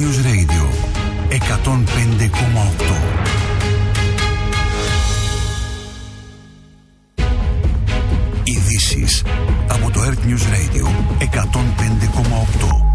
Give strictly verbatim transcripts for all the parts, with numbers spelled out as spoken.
News Radio εκατόν πέντε κόμμα οκτώ. Ειδήσεις από το Earth News Radio εκατόν πέντε κόμμα οκτώ.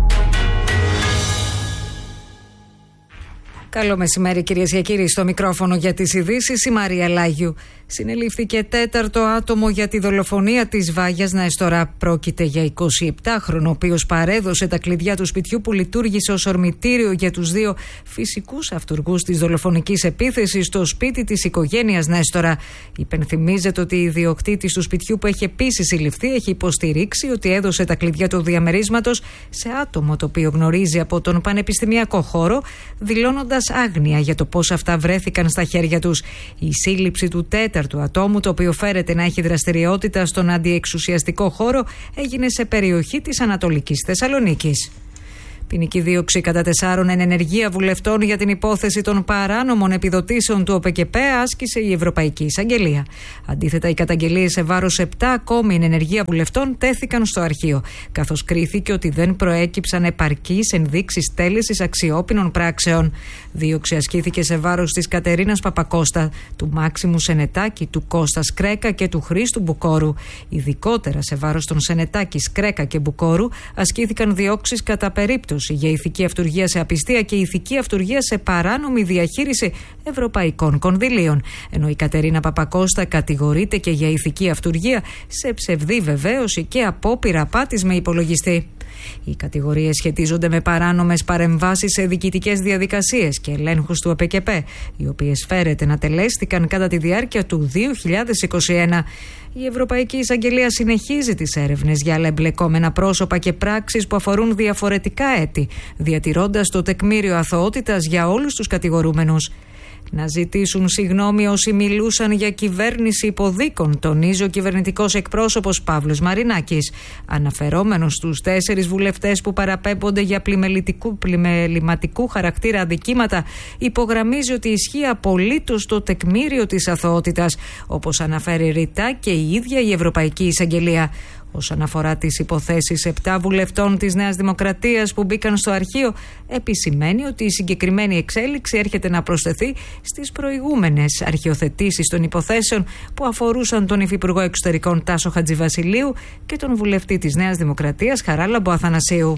Καλό μεσημέρι, κυρίες και κύριοι. Στο μικρόφωνο για τις ειδήσεις η Μαρία Λάγιου. Συνελήφθηκε τέταρτο άτομο για τη δολοφονία της Βάγιας Ναεστορά. Πρόκειται για εικοσιεπτάχρονο, ο οποίος παρέδωσε τα κλειδιά του σπιτιού που λειτουργήσε ως ορμητήριο για τους δύο φυσικούς αυτουργούς της δολοφονικής επίθεσης στο σπίτι της οικογένειας Ναεστορά. Υπενθυμίζεται ότι η ιδιοκτήτης του σπιτιού, που έχει επίσης συλληφθεί, έχει υποστηρίξει ότι έδωσε τα κλειδιά του διαμερίσματος σε άτομο το οποίο γνωρίζει από τον πανεπιστημιακό χώρο, δηλώνοντας άγνοια για το πώς αυτά βρέθηκαν στα χέρια τους. Η σύλληψη του τέταρτου ατόμου, το οποίο φέρεται να έχει δραστηριότητα στον αντιεξουσιαστικό χώρο, έγινε σε περιοχή της Ανατολικής Θεσσαλονίκης. Ποινική δίωξη κατά τεσσάρων εν ενεργεία βουλευτών για την υπόθεση των παράνομων επιδοτήσεων του ΟΠΕΚΕΠΕ άσκησε η Ευρωπαϊκή Εισαγγελία. Αντίθετα, οι καταγγελίες σε βάρος επτά ακόμη εν ενεργεία βουλευτών τέθηκαν στο αρχείο, καθώς κρίθηκε ότι δεν προέκυψαν επαρκείς ενδείξεις τέλεσης αξιόπινων πράξεων. Δίωξη ασκήθηκε σε βάρος της Κατερίνας Παπακώστα, του Μάξιμου Σενετάκη, του Κώστα Σκρέκα και του Χρήστου Μπουκόρου. Ειδικότερα σε βάρος των Σενετάκη, Σκρέκα και Μπουκόρου ασκήθηκαν διώξεις κατά περίπτωση για ηθική αυτουργία σε απιστία και ηθική αυτουργία σε παράνομη διαχείριση ευρωπαϊκών κονδυλίων. Ενώ η Κατερίνα Παπακώστα κατηγορείται και για ηθική αυτουργία σε ψευδή βεβαίωση και απόπειρα απάτης με υπολογιστή. Οι κατηγορίες σχετίζονται με παράνομες παρεμβάσεις σε διοικητικές διαδικασίες και ελέγχους του ΟΠΕΚΕΠΕ, οι οποίες φέρεται να τελέστηκαν κατά τη διάρκεια του δύο χιλιάδες είκοσι ένα. Η Ευρωπαϊκή Εισαγγελία συνεχίζει τις έρευνες για άλλα εμπλεκόμενα πρόσωπα και πράξεις που αφορούν διαφορετικά έτη, διατηρώντας το τεκμήριο αθωότητας για όλους τους κατηγορούμενους. Να ζητήσουν συγγνώμη όσοι μιλούσαν για κυβέρνηση υποδίκων, τονίζει ο κυβερνητικός εκπρόσωπος Παύλος Μαρινάκης. Αναφερόμενος στους τέσσερις βουλευτές που παραπέμπονται για πλημεληματικού χαρακτήρα αδικήματα, υπογραμμίζει ότι ισχύει απολύτως το τεκμήριο της αθωότητας, όπως αναφέρει ρητά και η ίδια η Ευρωπαϊκή Εισαγγελία. Όσον αφορά τις υποθέσεις επτά βουλευτών της Νέας Δημοκρατίας που μπήκαν στο αρχείο, επισημαίνει ότι η συγκεκριμένη εξέλιξη έρχεται να προσθεθεί στις προηγούμενες αρχιοθετήσεις των υποθέσεων που αφορούσαν τον Υφυπουργό Εξωτερικών Τάσο Χατζηβασιλείου και τον βουλευτή της Νέας Δημοκρατίας Χαράλαμπο Αθανασίου.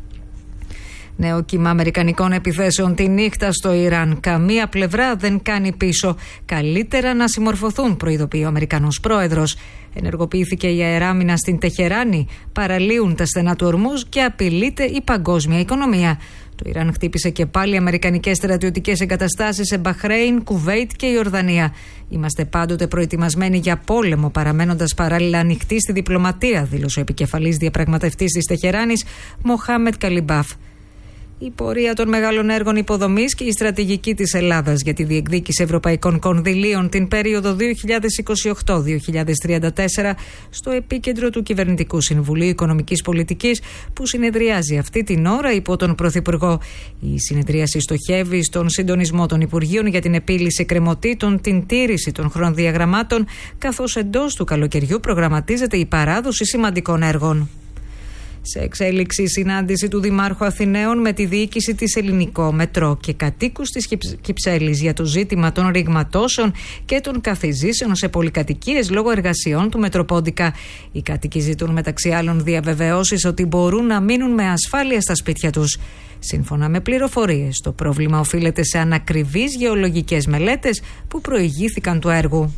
Νέο κύμα αμερικανικών επιθέσεων τη νύχτα στο Ιράν. Καμία πλευρά δεν κάνει πίσω. Καλύτερα να συμμορφωθούν, προειδοποιεί ο Αμερικανός πρόεδρος. Ενεργοποιήθηκε η αεράμινα στην Τεχεράνη, παραλύουν τα στενά του Ορμούζ και απειλείται η παγκόσμια οικονομία. Το Ιράν χτύπησε και πάλι αμερικανικές στρατιωτικές εγκαταστάσεις σε Μπαχρέιν, Κουβέιτ και Ιορδανία. Είμαστε πάντοτε προετοιμασμένοι για πόλεμο, παραμένοντας παράλληλα ανοιχτοί στη διπλωματία, δήλωσε ο επικεφαλής διαπραγματευτής της Τεχεράνης, Μοχάμετ Καλιμπάφ. Η πορεία των μεγάλων έργων υποδομής και η στρατηγική της Ελλάδας για τη διεκδίκηση ευρωπαϊκών κονδυλίων την περίοδο δύο χιλιάδες είκοσι οκτώ με δύο χιλιάδες τριάντα τέσσερα στο επίκεντρο του Κυβερνητικού Συμβουλίου Οικονομικής Πολιτικής, που συνεδριάζει αυτή την ώρα υπό τον Πρωθυπουργό. Η συνεδρίαση στοχεύει στον συντονισμό των Υπουργείων για την επίλυση κρεμοτήτων, την τήρηση των χρονοδιαγραμμάτων, καθώς εντός του καλοκαιριού προγραμματίζεται η παράδοση σημαντικών έργων. Σε εξέλιξη συνάντηση του Δημάρχου Αθηναίων με τη διοίκηση της Ελληνικό Μετρό και κατοίκους της Κυψέλης για το ζήτημα των ρηγματώσεων και των καθιζήσεων σε πολυκατοικίες λόγω εργασιών του Μετροπόντικα. Οι κάτοικοι ζητούν μεταξύ άλλων διαβεβαιώσεις ότι μπορούν να μείνουν με ασφάλεια στα σπίτια τους. Σύμφωνα με πληροφορίες, το πρόβλημα οφείλεται σε ανακριβείς γεωλογικές μελέτες που προηγήθηκαν του έργου.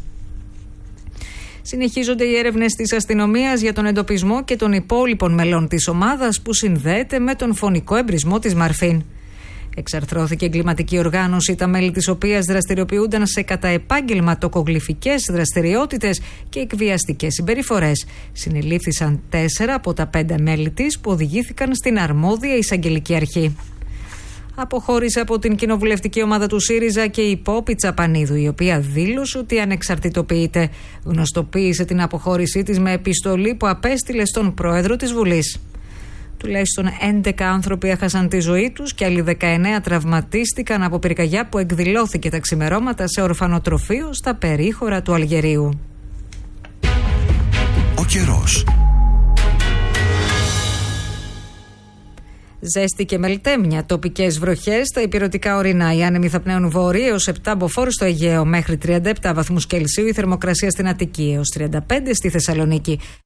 Συνεχίζονται οι έρευνες της αστυνομίας για τον εντοπισμό και των υπόλοιπων μελών της ομάδας που συνδέεται με τον φωνικό εμπρισμό της Μαρφίν. Εξαρθρώθηκε εγκληματική οργάνωση, τα μέλη της οποίας δραστηριοποιούνταν σε κατά επάγγελμα τοκογλυφικές δραστηριότητες και εκβιαστικές συμπεριφορές. Συνελήφθησαν τέσσερα από τα πέντε μέλη της που οδηγήθηκαν στην αρμόδια εισαγγελική αρχή. Αποχώρησε από την κοινοβουλευτική ομάδα του ΣΥΡΙΖΑ και η Πόπη Τσαπανίδου, η οποία δήλωσε ότι ανεξαρτητοποιείται. Γνωστοποίησε την αποχώρησή της με επιστολή που απέστειλε στον πρόεδρο της Βουλής. Τουλάχιστον έντεκα άνθρωποι έχασαν τη ζωή τους και άλλοι δεκαεννέα τραυματίστηκαν από πυρκαγιά που εκδηλώθηκε τα ξημερώματα σε ορφανοτροφείο στα περίχωρα του Αλγερίου. Ο καιρός. Ζέστη και μελτέμια, τοπικές βροχές στα ηπειρωτικά ορεινά. Οι άνεμοι θα πνέουν βορρά έως επτά μποφόρ στο Αιγαίο, μέχρι τριάντα επτά βαθμούς Κελσίου η θερμοκρασία στην Αττική, έως τριάντα πέντε στη Θεσσαλονίκη.